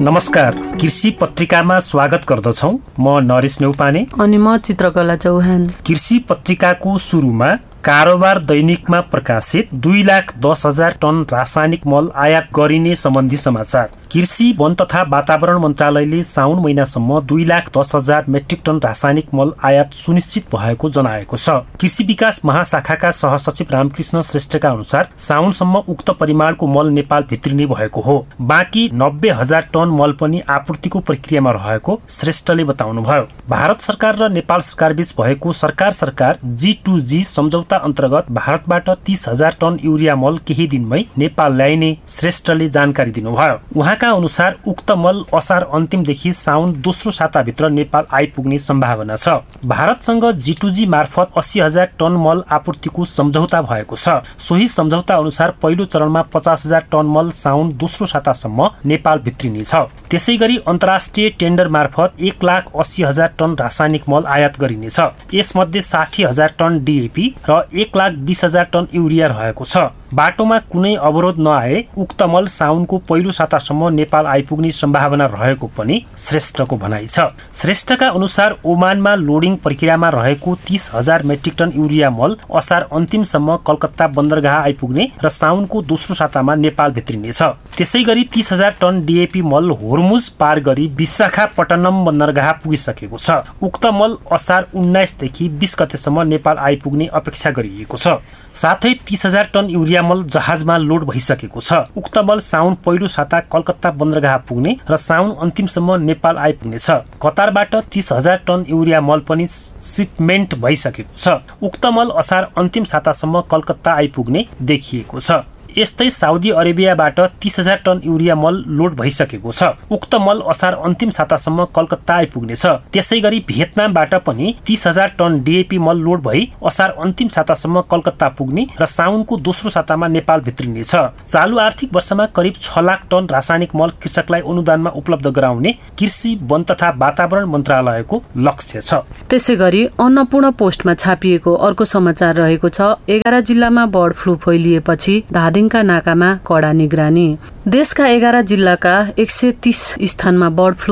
नमस्कार, कृषि पत्रिकामा स्वागत गर्दछौं। म नरेश नेउपाने अनि म चित्रकला चौहान। कृषि पत्रिकाको सुरुमा कारोबार दैनिकमा प्रकाशित 2,10,000 टन रासायनिक मल आयात गरिने सम्बन्धी समाचार। कृषि, वन तथा वातावरण मन्त्रालयले साउन महिनासम्म 2,10,000 मेट्रिक टन रासायनिक मल आयात सुनिश्चित भएको जनाएको छ। कृषि विकास महाशाखाका सहसचिव रामकृष्ण श्रेष्ठका अनुसार साउनसम्म उक्त परिमाणको मल नेपाल भित्रिने भएको हो। बाँकी 90,000 टन मल पनि आपूर्तिको प्रक्रियामा रहेको श्रेष्ठले बताउनुभयो। भारत सरकार र नेपाल सरकार बीच भएको सरकार G2G सम्झौता अन्तर्गत भारतबाट 30,000 टन युरिया मल केही दिनमै नेपाल ल्याइने श्रेष्ठले जानकारी दिनुभयो। उहाँका अनुसार उक्त मल असार अन्तिमदेखि साउन दोस्रो साताभित्र नेपाल आइपुग्ने सम्भावना छ। भारतसँग G2G मार्फत 80,000 टन मल आपूर्तिको सम्झौता भएको छ। सोही सम्झौता अनुसार पहिलो चरणमा 50,000 टन मल साउन दोस्रो सातासम्म नेपाल भित्रिने छ। त्यसैगरी अन्तर्राष्ट्रिय टेन्डर मार्फत 1,80,000 टन रासायनिक मल आयात गरिनेछ। यसमध्ये 60,000 टन DAP र 1,20,000 टन युरिया रहेको छ। बाटोमा कुनै अवरोध नआए उक्त मल साउनको पहिलो सातासम्म नेपाल आइपुग्ने सम्भावना रहेको पनि श्रेष्ठको भनाइ छ। श्रेष्ठका अनुसार ओमानमा लोडिङ प्रक्रियामा रहेको 30,000 मेट्रिक टन युरिया मल असार अन्तिमसम्म कलकत्ता बन्दरगाह आइपुग्ने र साउनको दोस्रो सातामा नेपाल भित्रिनेछ। त्यसैगरी 30,000 टन DAP मल होर्मुज पार गरी विशाखापट्टनम बन्दरगाह पुगिसकेको छ। उक्त मल असार 19 देखि 20 गतेसम्म नेपाल आइपुग्ने अपेक्षा गरिएको छ। साथै 30,000 टन युरिया मल जहाजमा लोड भइसकेको छ। उक्त मल साउन पहिलो साता कलकत्ता बन्दरगाह पुग्ने र साउन अन्तिमसम्म नेपाल आइपुग्नेछ। कतारबाट 30,000 टन युरिया मल पनि सिपमेन्ट भइसकेको छ। उक्त मल असार अन्तिम सातासम्म कलकत्ता आइपुग्ने देखिएको छ। यस्तै साउदी अरेबियाबाट 30,000 टन युरिया मल लोड भइसकेको छ। उक्त मल असार अन्तिम सातासम्म कलकत्ता आइपुग्नेछ। त्यसैगरी भियतनामबाट पनि 30,000 टन DAP मल लोड भई असार अन्तिम सातासम्म कलकत्ता पुग्ने र साउनको दोस्रो सातामा नेपाल भित्रिनेछ। चालु आर्थिक वर्षमा करिब 6 लाख टन रासायनिक मल कृषकलाई अनुदानमा उपलब्ध गराउने कृषि, वन तथा वातावरण मन्त्रालयको लक्ष्य छ। त्यसैगरी अन्नपूर्ण पोस्टमा छापिएको अर्को समाचार रहेको छ। 11 जिल्लामा बर्ड फ्लू फैलिएपछि धादिङका नाकामा कडा निगरानी। देशका 11 जिल्लाका 130 स्थानमा बर्ड फ्लू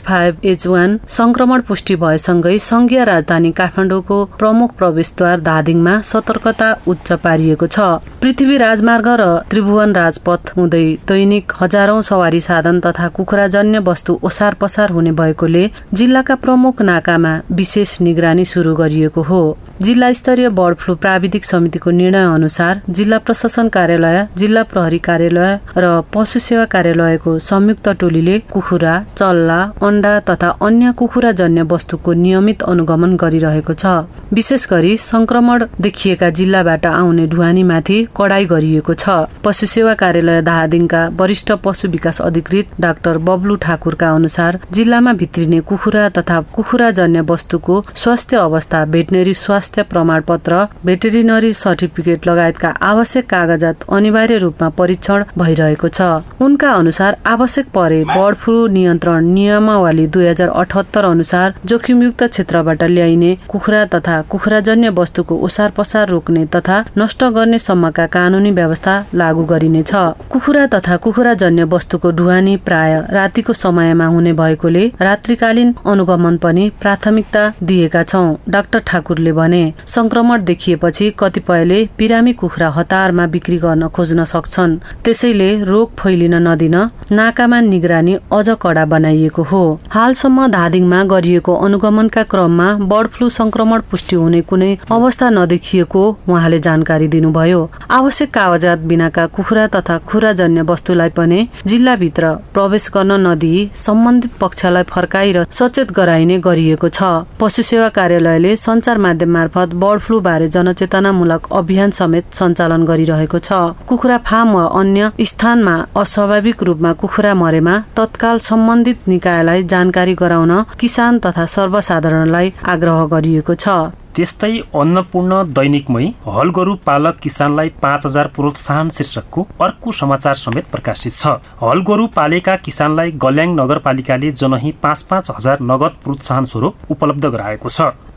H5H1 संक्रमण पुष्टि भएसँगै संघीय राजधानी काठमाडौँको प्रमुख प्रवेशद्वार धादिङमा सतर्कता उच्च पारिएको छ। पृथ्वी राजमार्ग र त्रिभुवन राजपथ हुँदै दैनिक हजारौं सवारी साधन तथा कुखुराजन्य वस्तु ओसार पसार हुने भएकोले जिल्लाका प्रमुख नाकामा विशेष निगरानी सुरु गरिएको हो। जिल्ला स्तरीय बर्ड फ्लू प्राविधिक समितिको निर्णय अनुसार जिल्ला प्रशासन कार्यालय, जिल्ला प्रहरी कार्यालय र पशु सेवा कार्यालयको संयुक्त टोलीले कुखुरा, चल्ला, अण्डा तथा अन्य कुखुराजन्य वस्तुको नियमित अनुगमन गरिरहेको छ। विशेष गरी संक्रमण देखिएका जिल्लाबाट आउने ढुवानीमाथि कडाई गरिएको छ। पशु सेवा कार्यालय धादिङका वरिष्ठ पशु विकास अधिकृत डाक्टर बब्लु ठाकुरका अनुसार जिल्लामा भित्रिने कुखुरा तथा कुखुराजन्य वस्तुको स्वास्थ्य अवस्था, भेटनेरी स्वास्थ्य प्रमाणपत्र, भेटेरिनरी सर्टिफिकेट लगायतका आवश्यक कागजात अनिवार्य रूपमा परीक्षण भइरहेको छ। उनका अनुसार आवश्यक परे बर्ड फ्लू नियन्त्रण नियमावली 2078 अनुसार जोखिमयुक्त क्षेत्रबाट ल्याइने कुखुरा तथा कुखुराजन्य वस्तुको ओसार पसार रोक्ने तथा नष्ट गर्ने सम्मका कानूनी व्यवस्था लागू गरिनेछ। कुखुरा तथा कुखुराजन्य वस्तुको ढुवानी प्राय रातिको समयमा हुने भएकोले रात्रिकालीन अनुगमन पनि प्राथमिकता दिएका छौं, डाक्टर ठाकुरले भने। संक्रमण देखिएपछि कतिपयले बिरामी कुखुरा हतारमा बिक्री गर्न खोज्न सक्छन्। त्यसैले रोग फैलिन नदिन नाकामा निगरानी अझ कडा बनाइएको हो। हालसम्म धादिङमा गरिएको अनुगमनका क्रममा बर्ड फ्लू संक्रमण पुष्टि हुने कुनै अवस्था नदेखिएको उहाँले जानकारी दिनुभयो। आवश्यक कागजात बिनाका कुखुरा तथा कुखुराजन्य वस्तुलाई पनि जिल्लाभित्र प्रवेश गर्न नदिई सम्बन्धित पक्षलाई फर्काई र सचेत गराइने गरिएको छ। पशु सेवा कार्यालयले सञ्चार माध्यम मार्फत बर्ड फ्लू बारे जनचेतनामूलक अभियान समेत सञ्चालन गरिरहेको छ। कुखुरा फार्म वा अन्य स्थानमा अस्वाभाविक रूपमा कुखुरा मरेमा तत्काल सम्बन्धित निकायलाई जानकारी गराउन किसान तथा सर्वसाधारणलाई आग्रह गरिएको छ। त्यस्तै अन्नपूर्ण दैनिकमै हलगोरु पालक किसानलाई 5,000 प्रोत्साहन शीर्षकको अर्को समाचार समेत प्रकाशित छ। हलगोरु पालेका किसानलाई गल्याङ नगरपालिकाले जनही 5,000 नगद प्रोत्साहन स्वरूप उपलब्ध गराएको छ।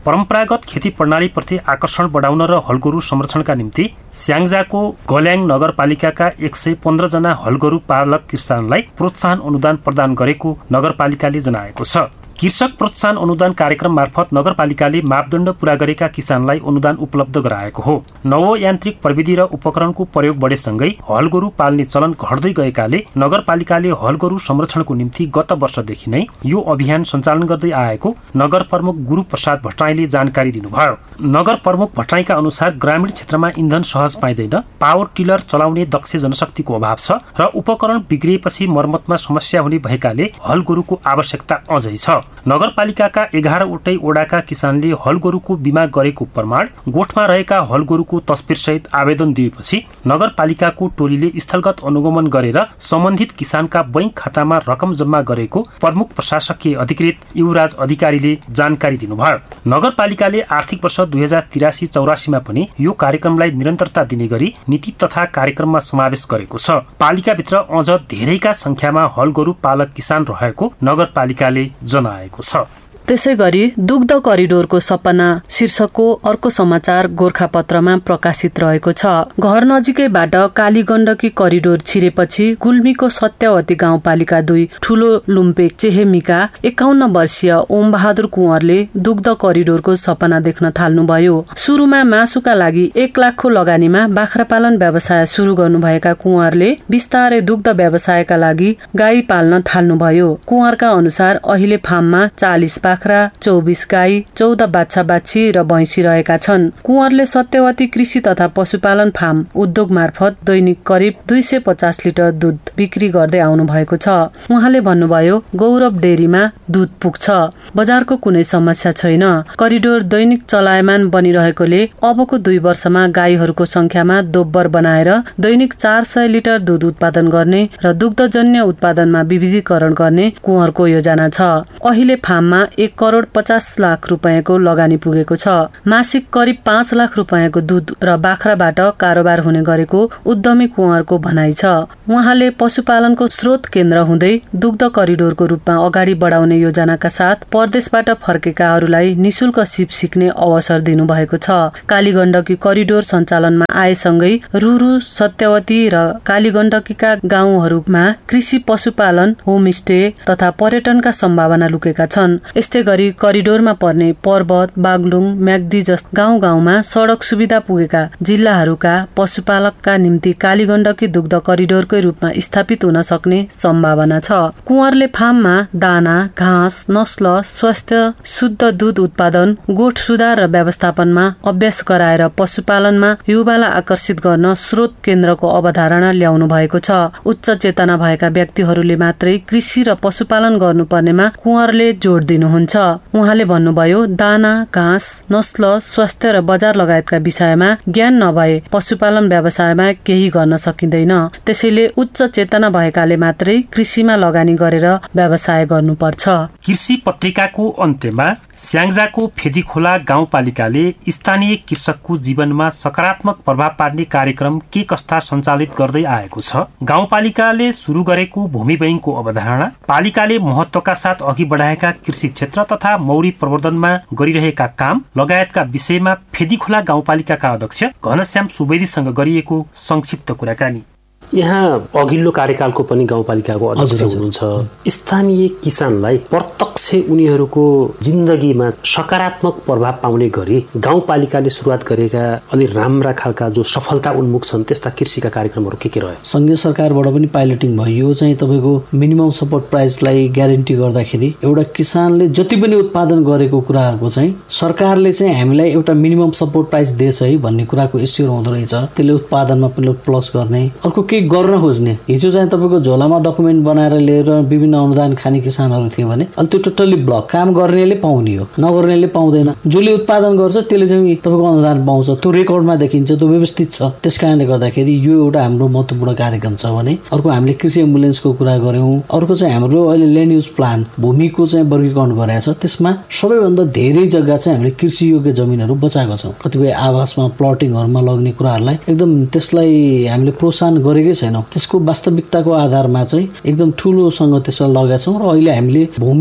परम्परागत खेती प्रणालीप्रति आकर्षण बढाउन र हलगोरु संरक्षणका निम्ति स्याङ्जाको गल्याङ नगरपालिकाका 115 जना हलगोरु पालक किसानलाई प्रोत्साहन अनुदान प्रदान गरेको नगरपालिकाले जनाएको छ। कृषक प्रोत्साहन अनुदान कार्यक्रम मार्फत नगरपालिकाले मापदण्ड पूरा गरेका किसानलाई अनुदान उपलब्ध गराएको हो। नवयान्त्रिक प्रविधि र उपकरणको प्रयोग बढेसँगै हलगोरु पाल्ने चलन घट्दै गएकाले नगरपालिकाले हलगोरु संरक्षणको निम्ति गत वर्षदेखि नै यो अभियान सञ्चालन गर्दै आएको नगर प्रमुख गुरु प्रसाद भट्टराईले जानकारी दिनुभयो। नगर प्रमुख भट्टराईका अनुसार ग्रामीण क्षेत्रमा इन्धन सहज पाइँदैन, पावर टिलर चलाउने दक्ष जनशक्तिको अभाव छ र उपकरण बिग्रिएपछि मर्मतमा समस्या हुने भएकाले हलगोरुको आवश्यकता अझै छ। नगरपालिकाका 11 वटै ओडाका किसानले हलगोरुको बिमा गरेको प्रमाण गोठमा रहेका हलगोरुको तस्बिर सहित आवेदन दिएपछि नगरपालिकाको टोलीले स्थलगत अनुगमन गरेर सम्बन्धित किसानका बैंक खातामा रकम जम्मा गरेको प्रमुख प्रशासकीय अधिकृत युवराज अधिकारीले जानकारी दिनुभयो। नगरपालिकाले आर्थिक वर्ष 2083-84 मा पनि यो कार्यक्रमलाई निरन्तरता दिने गरी नीति तथा कार्यक्रममा समावेश गरेको छ। पालिकाभित्र अझ धेरैका संख्यामा हलगोरु पालक किसान रहेको नगरपालिकाले जनाएको छ। त्यसैगरी दुग्ध करिडोरको सपना शीर्षकको अर्को समाचार गोरखापत्रमा प्रकाशित रहेको छ। घर नजिकैबाट कालीगण्डकी करिडोर छिरेपछि गुल्मीको सत्यवती गाउँपालिका 2 ठुलो लुम्पेक चेहेमीका 51 वर्षीय ओम बहादुर कुँवरले दुग्ध करिडोरको सपना देख्न थाल्नुभयो। सुरुमा मासुका लागि 1 लाखको लगानीमा बाख्रा पालन व्यवसाय सुरु गर्नुभएका कुँवरले बिस्तारै दुग्ध व्यवसायका लागि गाई पाल्न थाल्नुभयो। कुँवरका अनुसार अहिले फार्ममा 40 बाख्रा, 24 गाई, 14 बाछा बाछी र भैँसी रहेका छन्। कुँवरले सत्यवती कृषि तथा पशुपालन फार्म उद्योग मार्फत दैनिक करिब 250 लिटर दूध बिक्री गर्दै आउनु भएको छ। उहाँले भन्नुभयो, गौरव डेरीमा दूध पुग्छ, बजारको कुनै समस्या छैन। करिडोर दैनिक चलायमान बनिरहेकोले अबको 2 वर्षमा गाईहरूको संख्यामा दोब्बर बनाएर दैनिक 400 लिटर दूध उत्पादन गर्ने र दुग्धजन्य उत्पादनमा विविधीकरण गर्ने कुँवरको योजना छ। अहिले फार्ममा 1 करोड 50 लाख रुपैयाँको लगानी पुगेको छ। मासिक करिब 5 लाख रुपैयाँको दूध र बाख्राबाट कारोबार हुने गरेको उद्यमी कुँवरको भनाइ छ। उहाँले पशुपालनको स्रोत केन्द्र हुँदै दुग्ध करिडोरको रूपमा अगाडि बढाउने योजनाका साथ परदेशबाट फर्केकाहरूलाई निशुल्क सिप सिक्ने अवसर दिनुभएको छ। कालीगण्डकी करिडोर सञ्चालनमा आएसँगै रुरु, सत्यवती र कालीगण्डकीका गाउँहरूमा कृषि, पशुपालन, होमस्टे तथा पर्यटनका सम्भावना लुकेका छन्। यस्तै गरी करिडोरमा पर्ने पर्वत, बागलुङ, म्याग्दी जस्ता गाउँ-गाउँमा सडक सुविधा पुगेका जिल्लाहरूका पशुपालकका निम्ति कालीगण्डकी दुग्ध करिडोरकै रूपमा स्थापित हुन सक्ने सम्भावना छ। कुँवरले फार्ममा दाना, घाँस, नस्ल, स्वास्थ्य, शुद्ध दूध उत्पादन, गोठ सुधार र व्यवस्थापनमा अभ्यास गराएर पशुपालनमा युवालाई आकर्षित गर्न स्रोत केन्द्रको अवधारणा ल्याउनु भएको छ। उच्च चेतना भएका व्यक्तिहरूले मात्रै कृषि र पशुपालन गर्नुपर्नेमा कुँवरले जोड दिनुहुन्छ। उहाँले भन्नुभयो, दाना, घाँस, नस्ल, स्वास्थ्य र बजार लगायतका विषयमा ज्ञान नभए पशुपालन व्यवसायमा केही गर्न सकिँदैन। त्यसैले उच्च चेतना भएकाले मात्रै कृषिमा लगानी गरेर व्यवसाय गर्नुपर्छ। कृषि पत्रिकाको अन्त्यमा स्याङ्जाको फेदीखोला गाउँपालिकाले स्थानीय कृषकको जीवनमा सकारात्मक प्रभाव पार्ने कार्यक्रम के कस्ता सञ्चालित गर्दै आएको छ। गाउँपालिकाले सुरु गरेको भूमि बैंकको अवधारणा, पालिकाले महत्त्वका साथ अघि बढाएका कृषि क्षेत्र तथा मौरी प्रवर्धनमा गरिरहेका काम लगायतका विषयमा फेदीखोला गाउँपालिकाका अध्यक्ष घनश्याम सुवेदीसँग गरिएको संक्षिप्त कुराकानी। यहाँ अघिल्लो कार्यकालको पनि गाउँपालिकाको अध्यक्ष हुनुहुन्छ। स्थानीय किसानलाई प्रत्यक्ष उनीहरूको जिन्दगीमा सकारात्मक प्रभाव पाउने गरी गाउँपालिकाले सुरुवात गरेका अलि राम्रा खालका जो सफलता उन्मुख छन् त्यस्ता कृषिका कार्यक्रमहरू के रहे? संघीय सरकारबाट पनि पाइलटिङ भयो। यो चाहिँ तपाईँको मिनिमम सपोर्ट प्राइसलाई ग्यारेन्टी गर्दाखेरि एउटा किसानले जति पनि उत्पादन गरेको कुराहरूको चाहिँ सरकारले चाहिँ हामीलाई एउटा मिनिमम सपोर्ट प्राइस दिएछ है भन्ने कुराको एस्योर हुँदो रहेछ। त्यसले उत्पादनमा पनि प्लस गर्ने, अर्को केही गर्न खोज्ने। हिजो चाहिँ तपाईँको झोलामा डकुमेन्ट बनाएर लिएर विभिन्न अनुदान खाने किसानहरू थियो भने अहिले त्यो टोटल्ली ब्लक। काम गर्नेले पाउने हो, नगर्नेले पाउँदैन। जसले उत्पादन गर्छ त्यसले चाहिँ तपाईँको अनुदान पाउँछ। त्यो रेकर्डमा देखिन्छ, त्यो व्यवस्थित छ। त्यस कारणले गर्दाखेरि यो एउटा हाम्रो महत्त्वपूर्ण कार्यक्रम छ भने अर्को हामीले कृषि एम्बुलेन्सको कुरा गऱ्यौँ। अर्को चाहिँ हाम्रो अहिले ल्यान्ड युज प्लान भूमिको चाहिँ वर्गीकरण गरेको छ। त्यसमा सबैभन्दा धेरै जग्गा चाहिँ हामीले कृषि योग्य जमिनहरू बचाएको छौँ। कतिपय आवासमा प्लटिङहरूमा लग्ने कुराहरूलाई एकदम त्यसलाई हामीले प्रोत्साहन गरेकै छैनौँ। त्यसको वास्तविकताको आधारमा चाहिँ एकदम ठुलोसँग त्यसलाई लगाएका छौँ र अहिले हामीले भूमि बैंकको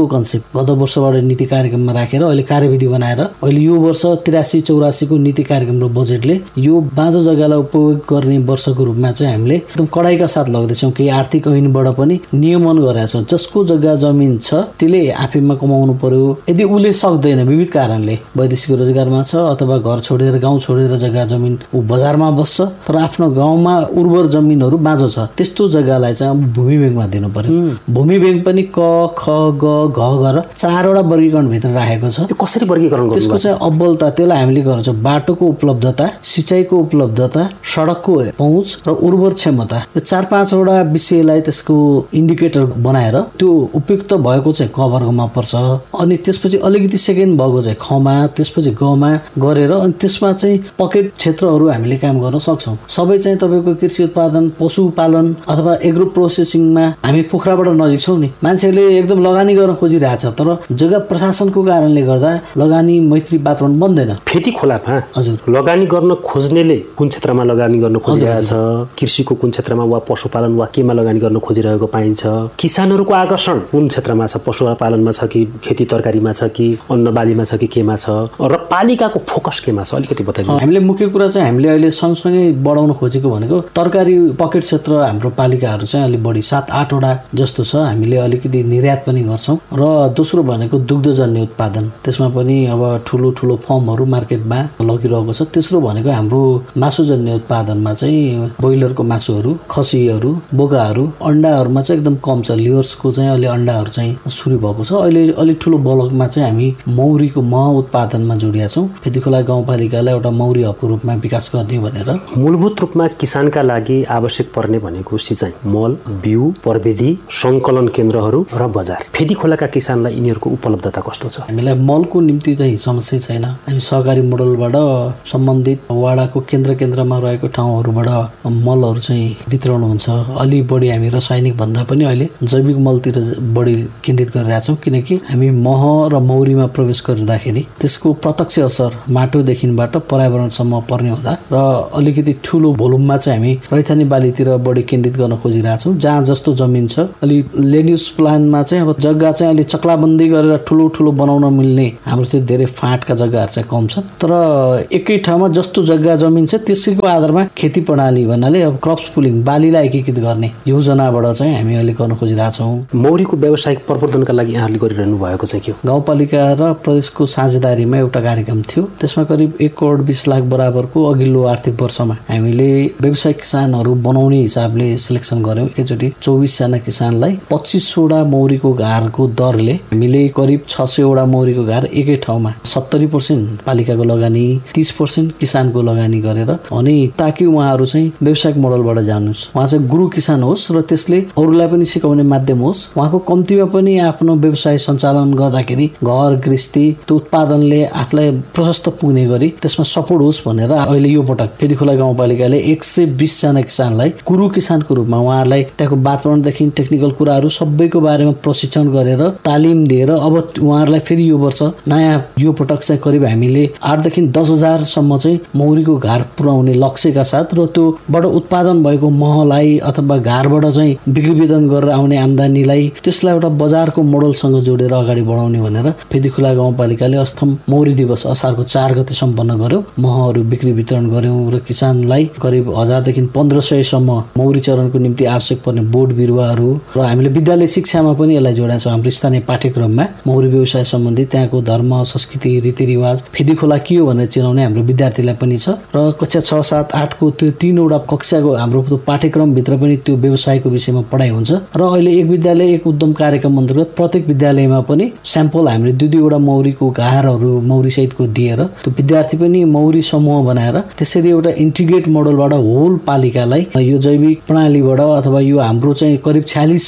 कन्सेप्ट गत वर्षबाट नीति कार्यक्रममा राखेर अहिले कार्यविधि बनाएर अहिले यो वर्ष 83-84 को नीति कार्यक्रम र बजेटले यो बाँझो जग्गालाई उपयोग गर्ने वर्षको रूपमा चाहिँ हामीले एकदम कडाइका साथ लग्दैछौँ। केही आर्थिक ऐनबाट पनि नियमन गरेका छौँ। जसको जग्गा जमिन छ त्यसले आफैमा कमाउनु पर्यो। यदि उसले सक्दैन विविध कारणले वैदेशिक रोजगारमा छ अथवा घर छोडेर गाउँ छोडेर जग्गा जमिन ऊ बजारमा बस्छ तर आफ्नो गाउँमा उर्वर जमिनहरू बाँझो छ त्यस्तो जग्गालाई चाहिँ भूमि ब्याङ्कमा दिनु पर्यो। भूमि ब्याङ्क पनि क ख ग घ गरेर 4वटा वर्गीकरण भित्र राखेको छ। त्यो कसरी वर्गीकरण गर्नु? त्यसको चाहिँ अव्वलता त्यसलाई हामीले गर्छौँ बाटोको उपलब्धता, सिँचाइको उपलब्धता, सडकको पहुँच र उर्वर क्षमता। यो 4-5वटा विषयलाई त्यसको इन्डिकेटर बनाएर त्यो उपयुक्त भएको चाहिँ क वर्गमा पर्छ। अनि त्यसपछि अलिकति सेकेन्ड भएको चाहिँ खमा, त्यसपछि गमा गरेर अनि त्यसमा चाहिँ पकेट क्षेत्रहरू हामीले काम गर्न सक्छौँ। सबै चाहिँ तपाईँको कृषि उत्पादन, पशुपालन अथवा एग्रो प्रोसेसिङमा हामी पोखराबाट नजिक छौँ नि। मान्छेले एकदम लगानी गर्न खोजिरहेछ तर जग्गा प्रशासनको कारणले गर्दा लगानी मैत्री वातावरण बन्दैन। फेदी खोलामा हजुर लगानी गर्न खोज्नेले कुन क्षेत्रमा लगानी गर्न खोजिरहेछ, कृषिको कुन क्षेत्रमा वा पशुपालन वा केमा लगानी गर्न खोजिरहेको पाइन्छ, किसानहरूको आकर्षण कुन क्षेत्रमा छ, पशुपालनमा छ कि खेती तरकारीमा छ कि अन्न बालीमा छ कि केमा छ र पालिकाको फोकस केमा छ अलिकति बताइदिनु। हामीले मुख्य कुरा चाहिँ हामीले अहिले सँगसँगै बढाउन खोजेको भनेको तरकारी पकेट क्षेत्र हाम्रो पालिकाहरू चाहिँ अलिक बढी 7-8वटा जस्तो छ। हामीले अलिकति निर्यात पनि गर्छौँ र दोस्रो भनेको दुग्धजन्य उत्पादन, त्यसमा पनि अब ठुलो ठुलो फर्महरू मार्केटमा लगिरहेको छ। तेस्रो भनेको हाम्रो मासुजन्य उत्पादनमा चाहिँ ब्रोइलरको मासुहरू, खसीहरू, बोकाहरू, अन्डाहरूमा चाहिँ एकदम कम छ। लिभर्सको चाहिँ अहिले अन्डाहरू चाहिँ सुरु भएको छ। अहिले अलिक ठुलो बलकमा चाहिँ हामी मौरीको मह उत्पादनमा जोडिया छौँ। फेदीखोला गाउँपालिकालाई एउटा मौरी हबको रूपमा विकास गर्ने भनेर। मूलभूत रूपमा किसानका लागि आवश्यक पर्ने भनेको सिँचाइ, मल, बिउ, प्रविधि, सङ्कलन केन्द्रहरू र बजार। फेदीखोलाका किसानलाई यिनीहरूको उपलब्धता कस्तो छ? हामीलाई मलको निम्ति चाहिँ समस्या छैन। हामी सहकारी मोडलबाट सम्बन्धित वाडाको केन्द्रमा रहेको ठाउँहरूबाट मलहरू चाहिँ वितरण हुन्छ। अलि बढी हामी रासायनिक भन्दा पनि अहिले जैविक मलतिर बढी केन्द्रित गरिरहेछौँ किनकि हामी मह र मौरीमा प्रवेश गर्दाखेरि त्यसको प्रत्यक्ष असर माटोदेखिबाट पर्यावरणसम्म पर्ने हुँदा र अलिकति ठुलो भोल्युममा चाहिँ हामी रैथाने बालीतिर बढी केन्द्रित गर्न खोजिरहेछौँ। जहाँ जस्तो जमिन छ अलि ल्यान्ड युज प्लानमा चाहिँ अब जग्गा चाहिँ अलि चक्लाबन्दी गरेर ठुलो ठुलो बनाउन मिल्ने हाम्रो चाहिँ धेरै फाँटका जग्गाहरू चाहिँ कम छन्। तर एकै ठाउँमा जस्तो जग्गा जमिन छ त्यसैको आधारमा खेती प्रणाली भन्नाले अब क्रप्स पुलिङ बालीलाई एकीकृत गर्ने योजनाबाट चाहिँ हामी अहिले गर्न खोजिरहेछौँ। मौरीको व्यावसायिक प्रवर्धनका लागि यहाँले गरिरहनु भएको चाहिँ के हो? गाउँपालिका र प्रदेशको साझेदारीमा एउटा कार्यक्रम थियो। त्यसमा करिब 1,20,00,000 बराबरको अघिल्लो आर्थिक वर्षमा हामीले व्यवसायिक किसानहरू बनाउने हिसाबले सिलेक्सन गर्यौँ। एकैचोटि 24 जना किसानलाई 25वटा मौरीको घारको दरले हामीले करिब 600वटा मौरीको घार एकै ठाउँमा 70% पालिकाको लगानी, 30% किसानको लगानी गरेर अनि ताकि उहाँहरू चाहिँ व्यावसायिक मोडलबाट जानुहोस्। उहाँ चाहिँ गुरु किसान होस् र त्यसले अरूलाई पनि सिकाउने माध्यम होस्। उहाँको कम्तीमा पनि आफ्नो व्यवसाय सञ्चालन गर्दाखेरि घर गृहस्थी त्यो उत्पादनले आफूलाई प्रशस्त पुग्ने गरी त्यसमा सपोर्ट होस् भनेर अहिले यो पटक फेदीखोला गाउँपालिकाले 120 जना किसानलाई गुरु किसानको रूपमा उहाँहरूलाई त्यहाँको वातावरणदेखि टेक्निकल कुराहरू सबैको बारेमा प्रशिक्षण गरेर तालिम दिएर अब उहाँहरूलाई फेरि यो वर्ष नयाँ यो पटक चाहिँ करिब हामीले 8,000 देखि 10,000 सम्म चाहिँ मौरीको घार पुर्याउने लक्ष्यका साथ र त्योबाट उत्पादन भएको महलाई अथवा घारबाट चाहिँ बिक्री वितरण गरेर आउने आम्दानीलाई त्यसलाई एउटा बजारको मोडलसँग जोडेर अगाडि बढाउने भनेर फेदीखोला गाउँपालिकाले अस्थम मौरी दिवस असारको 4 गते सम्पन्न गर्यो। महहरू बिक्री वितरण गर्यौँ र किसानलाई करिब 1000 देखि 1500 सम्म मौरी चरणको निम्ति आवश्यक पर्ने बोट बिरुवाहरू र हामीले विद्यालय शिक्षामा पनि यसलाई जोडेका छौँ। हाम्रो स्थानीय पाठ्यक्रममा मौरी व्यवसाय सम्बन्धी त्यहाँको धर्म, संस्कृति, रीतिरिवाज, फेदीखोला के हो भनेर चिनाउने हाम्रो विद्यार्थीलाई पनि छ र कक्षा 6, 7, 8 को त्यो 3वटा कक्षाको हाम्रो पाठ्यक्रमभित्र पनि त्यो व्यवसायको विषयमा पढाइ हुन्छ र अहिले एक विद्यालय एक उद्यम कार्यक्रम अन्तर्गत प्रत्येक विद्यालयमा पनि स्याम्पल हामीले 2-2वटा मौरीको घारहरू मौरी सहितको दिएर त्यो विद्यार्थी पनि मौरी समूह बनाएर त्यसरी एउटा इन्टिग्रेट मोडलबाट होल पालिकालाई यो जैविक प्रणालीबाट अथवा यो हाम्रो चाहिँ करिब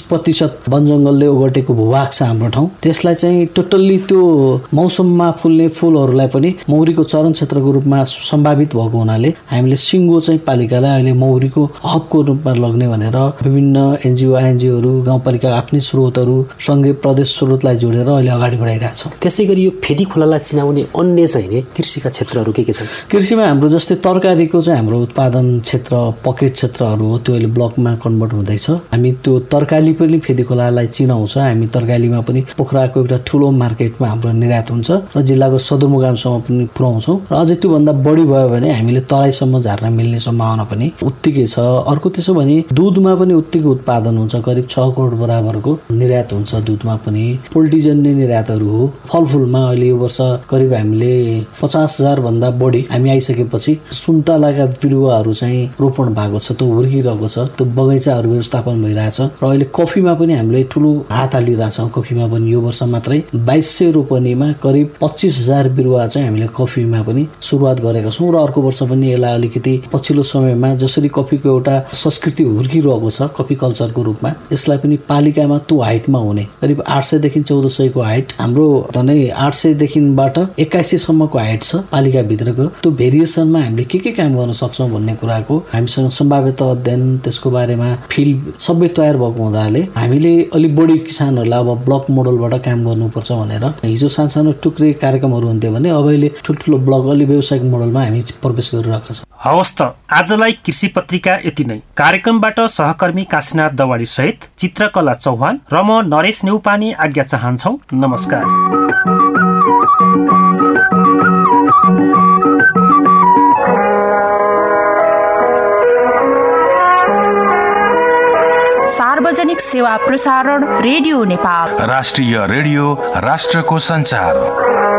46% वन जङ्गलले ओगटेको भूभाग छ हाम्रो ठाउँ त्यसलाई चाहिँ टोटल्ली त्यो मौसममा फुल्ने फुलहरूलाई पनि मौरीको चरण क्षेत्रको रूपमा सम्भावित भएको हुनाले हामीले सिङ्गो चाहिँ पालिकालाई अहिले मौरीको हबको रूपमा लग्ने भनेर विभिन्न एनजिओ आइएनजिओहरू गाउँपालिका आफ्नै स्रोतहरू सँगै प्रदेश स्रोतलाई जोडेर अहिले अगाडि बढाइरहेछौँ। त्यसै गरी यो फेदीखोलालाई चिनाउने अन्य चाहिँ कृषिका क्षेत्रहरू के छन्? कृषिमा हाम्रो जस्तै तरकारीको चाहिँ हाम्रो उत्पादन क्षेत्र पकेट क्षेत्रहरू हो त्यो अहिले ब्लकमा कन्भर्ट हुँदैछ। हामी त्यो तरकारी पनि फेदीखोलालाई चिनाउँछ। हामी तरकारी नदीमा पनि पोखराको एउटा ठुलो मार्केटमा हाम्रो निर्यात हुन्छ र जिल्लाको सदरमुकामसम्म पनि पुर्याउँछौँ र अझै त्योभन्दा बढी भयो भने हामीले तराईसम्म झार्न मिल्ने सम्भावना पनि उत्तिकै छ। अर्को त्यसो भने दुधमा पनि उत्तिकै उत्पादन हुन्छ, करिब 6 करोड बराबरको निर्यात हुन्छ दुधमा पनि। पोल्ट्रीजन्य निर्यातहरू हो। फलफुलमा अहिले यो वर्ष करिब हामीले 50,000 भन्दा बढी हामी आइसकेपछि सुन्तलाका बिरुवाहरू चाहिँ रोपण भएको छ, त्यो हुर्किरहेको छ, त्यो बगैँचाहरू व्यवस्थापन भइरहेछ र अहिले कफीमा पनि हामीले ठुलो हात हालिरहेछौँ। कफीमा पनि यो वर्ष मात्रै 2200 रोपनीमा करिब 25,000 बिरुवा चाहिँ हामीले कफीमा पनि सुरुवात गरेका छौँ र अर्को वर्ष पनि यसलाई अलिकति पछिल्लो समयमा जसरी कफीको एउटा संस्कृति हुर्किरहेको छ कफी कल्चरको रूपमा, यसलाई पनि पालिकामा त्यो हाइटमा हुने करिब 800 देखि 1400 को हाइट, हाम्रो झनै 800 देखिबाट 8100 सम्मको हाइट छ पालिका भित्रको। त्यो भेरिएसनमा हामीले के काम गर्न सक्छौँ भन्ने कुराको हामीसँग सम्भाव्यता अध्ययन, त्यसको बारेमा फिल्ड सबै तयार भएको हुँदाले हामीले अलिक बढी किसानहरूलाई अब ब्लक मोडलबाट काम गर्नुपर्छ भनेर हिजो सानो टुक्रे कार्यक्रमहरू हुन्थ्यो भने अब अहिले ठुल्ठुलो ब्लक अलि व्यावसायिक मोडलमा हामी प्रवेश गरिरहेका छौँ। हवस् त, आजलाई कृषि पत्रिका यति नै। कार्यक्रमबाट सहकर्मी काशीनाथ दवाडी सहित चित्रकला चौहान र म नरेश नेउपानी आज्ञा चाहन्छौ। नमस्कार। सार्वजनिक सेवा प्रसारण रेडियो नेपाल, राष्ट्रिय रेडियो, राष्ट्रको संचार।